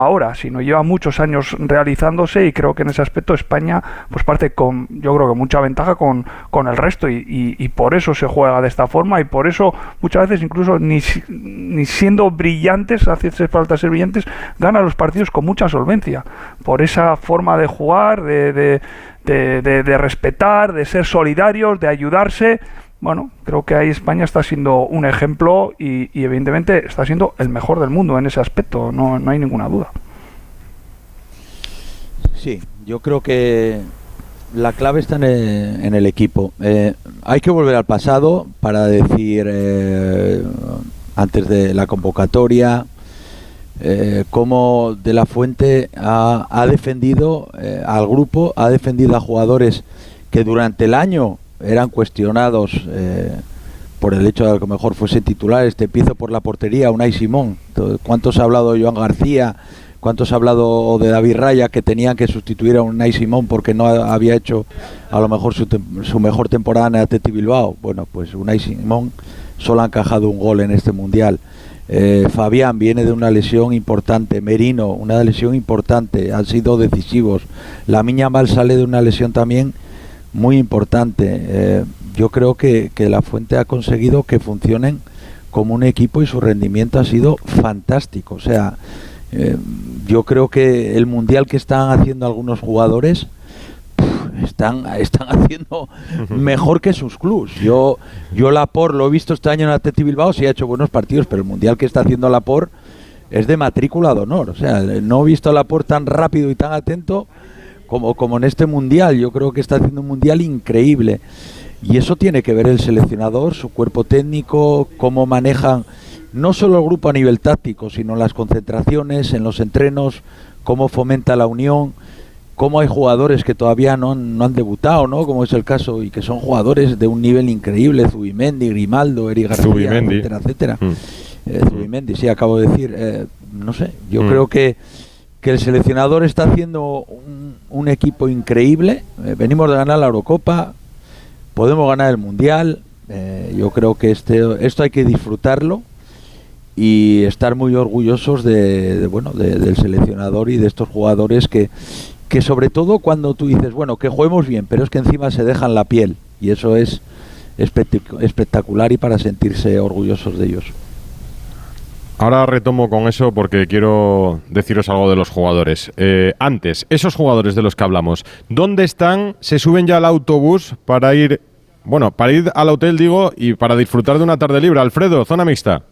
ahora, sino lleva muchos años realizándose, y creo que en ese aspecto España pues parte con, yo creo que mucha ventaja con el resto, y por eso se juega de esta forma, y por eso muchas veces incluso ni siendo brillantes, hace falta ser brillantes, gana los partidos con mucha solvencia, por esa forma de jugar, de respetar, de ser solidarios, de ayudarse. Bueno, creo que ahí España está siendo un ejemplo y evidentemente está siendo el mejor del mundo en ese aspecto, no hay ninguna duda. Sí, yo creo que la clave está en el equipo. Hay que volver al pasado para decir, antes de la convocatoria, cómo De la Fuente ha defendido al grupo, ha defendido a jugadores que durante el año eran cuestionados por el hecho de que a lo mejor fuese titulares. Te empiezo por la portería, Unai Simón. ¿Cuántos ha hablado de Joan García? ¿Cuántos ha hablado de David Raya, que tenían que sustituir a Unai Simón porque no había hecho a lo mejor su mejor temporada en el Athletic Bilbao? Bueno, pues Unai Simón solo ha encajado un gol en este Mundial. Fabián viene de una lesión importante. Merino, una lesión importante. Han sido decisivos. Lamine Yamal sale de una lesión también muy importante. Yo creo que La Fuente ha conseguido que funcionen como un equipo y su rendimiento ha sido fantástico. O sea, yo creo que el mundial que están haciendo algunos jugadores están haciendo mejor que sus clubs. Yo Laporte lo he visto este año en Athletic Bilbao, sí ha hecho buenos partidos, pero el mundial que está haciendo Laporte es de matrícula de honor. O sea, no he visto a Laporte tan rápido y tan atento como en este mundial. Yo creo que está haciendo un mundial increíble, y eso tiene que ver el seleccionador, su cuerpo técnico, cómo manejan no solo el grupo a nivel táctico, sino las concentraciones, en los entrenos, cómo fomenta la unión, cómo hay jugadores que todavía no han debutado, ¿no? Como es el caso, y que son jugadores de un nivel increíble: Zubimendi, Grimaldo, Eric García, etcétera. Zubimendi, sí, acabo de decir. No sé, yo creo que el seleccionador está haciendo un equipo increíble. Venimos de ganar la Eurocopa, podemos ganar el Mundial. Yo creo que esto hay que disfrutarlo y estar muy orgullosos del seleccionador y de estos jugadores que sobre todo cuando tú dices, bueno, que juguemos bien, pero es que encima se dejan la piel, y eso es espectacular y para sentirse orgullosos de ellos. Ahora retomo con eso porque quiero deciros algo de los jugadores. Antes, esos jugadores de los que hablamos, ¿dónde están? ¿Se suben ya al autobús para ir al hotel, digo, y para disfrutar de una tarde libre? Alfredo, zona mixta.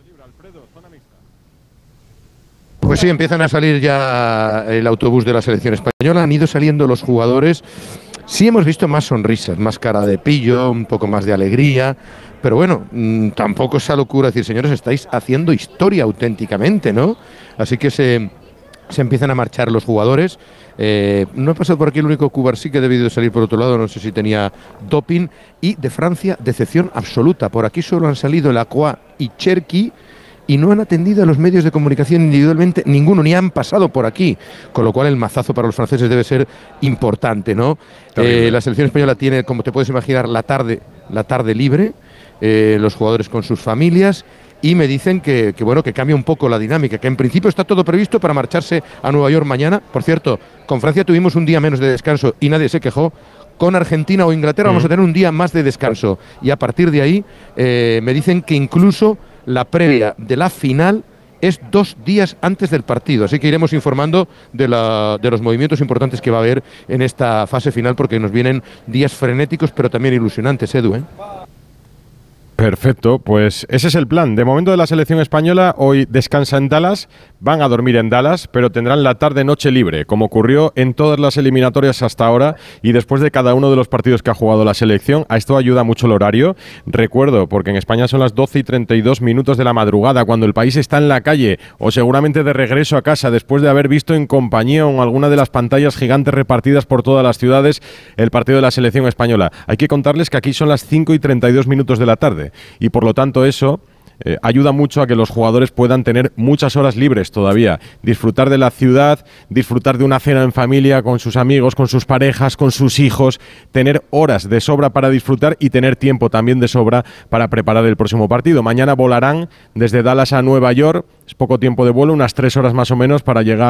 Pues sí, empiezan a salir ya el autobús de la selección española. Han ido saliendo los jugadores. Sí hemos visto más sonrisas, más cara de pillo, un poco más de alegría. Pero bueno, tampoco esa locura decir, señores, estáis haciendo historia auténticamente, ¿no? Así que se empiezan a marchar los jugadores. No ha pasado por aquí el único Cubarsí que ha debido salir por otro lado, no sé si tenía doping. Y de Francia, decepción absoluta. Por aquí solo han salido Lacroix y Cherki, y no han atendido a los medios de comunicación individualmente ninguno, ni han pasado por aquí, con lo cual el mazazo para los franceses debe ser importante, ¿no? La selección española tiene, como te puedes imaginar, la tarde libre, los jugadores con sus familias, y me dicen que cambia un poco la dinámica, que en principio está todo previsto para marcharse a Nueva York mañana. Por cierto, con Francia tuvimos un día menos de descanso y nadie se quejó. Con Argentina o Inglaterra vamos a tener un día más de descanso, y a partir de ahí me dicen que incluso la previa de la final es 2 días antes del partido, así que iremos informando de los movimientos importantes que va a haber en esta fase final, porque nos vienen días frenéticos pero también ilusionantes, Edu, ¿eh? Perfecto, pues ese es el plan. De momento de la selección española, hoy descansa en Dallas, van a dormir en Dallas, pero tendrán la tarde-noche libre, como ocurrió en todas las eliminatorias hasta ahora y después de cada uno de los partidos que ha jugado la selección. A esto ayuda mucho el horario. Recuerdo, porque en España son las 12:32 de la madrugada, cuando el país está en la calle o seguramente de regreso a casa después de haber visto en compañía o en alguna de las pantallas gigantes repartidas por todas las ciudades el partido de la selección española. Hay que contarles que aquí son las 5:32 de la tarde. Y por lo tanto eso ayuda mucho a que los jugadores puedan tener muchas horas libres todavía, disfrutar de la ciudad, disfrutar de una cena en familia con sus amigos, con sus parejas, con sus hijos, tener horas de sobra para disfrutar y tener tiempo también de sobra para preparar el próximo partido. Mañana volarán desde Dallas a Nueva York, es poco tiempo de vuelo, unas 3 horas más o menos para llegar